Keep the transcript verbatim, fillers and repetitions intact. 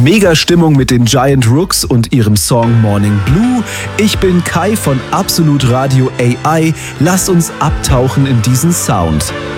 Mega Stimmung mit den Giant Rooks und ihrem Song Morning Blue. Ich bin Kai von Absolut Radio A I. Lasst uns abtauchen in diesen Sound.